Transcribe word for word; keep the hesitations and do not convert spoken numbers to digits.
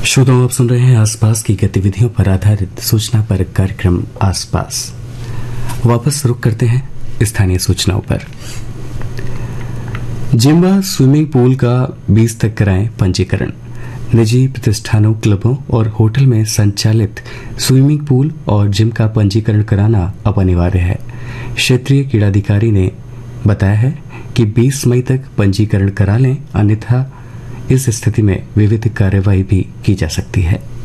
श्रोताओं, आप सुन रहे हैं आसपास की गतिविधियों पर आधारित सूचना पर कार्यक्रम आसपास। वापस रुक करते हैं स्थानीय सूचनाओं पर। जिम व स्विमिंग पूल का बीस तक कराएं पंजीकरण। निजी प्रतिष्ठानों, क्लबों और होटल में संचालित स्विमिंग पूल और जिम का पंजीकरण कराना अब अनिवार्य है। क्षेत्रीय क्रीड़ाधिकारी ने बताया है कि बीस मई तक पंजीकरण करा लें, अन्यथा इस स्थिति में विविध कार्रवाई भी की जा सकती है।